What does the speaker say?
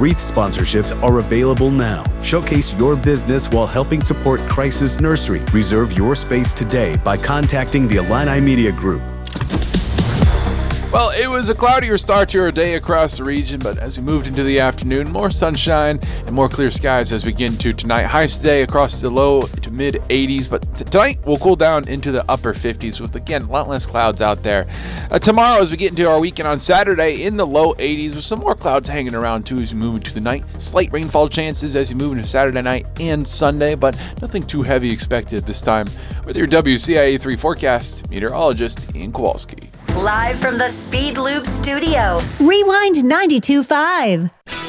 wreath sponsorships are available now. Showcase your business while helping support Crisis Nursery. Reserve your space today by contacting the Illini Media Group. Well, it was a cloudier start to our day across the region, but as we moved into the afternoon, more sunshine and more clear skies as we get into tonight. Highs today across the low to mid 80s, but tonight we'll cool down into the upper 50s with, again, a lot less clouds out there. Tomorrow, as we get into our weekend on Saturday, in the low 80s with some more clouds hanging around too as we move into the night. Slight rainfall chances as you move into Saturday night and Sunday, but nothing too heavy expected this time. With your WCIA 3 forecast, meteorologist Ian Kowalski. Live from the Speed Loop studio. Rewind 92.5.